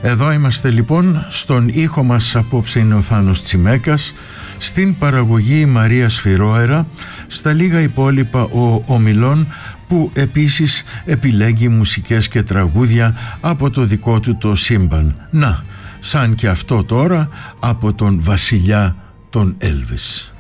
Εδώ είμαστε λοιπόν, στον ήχο μας απόψε είναι ο Θάνος Τσιμέκας, στην παραγωγή η Μαρία Σφυρόερα, στα λίγα υπόλοιπα ο Ομιλών, που επίσης επιλέγει μουσικές και τραγούδια από το δικό του το σύμπαν. Να, σαν και αυτό τώρα από τον βασιλιά τον Έλβις.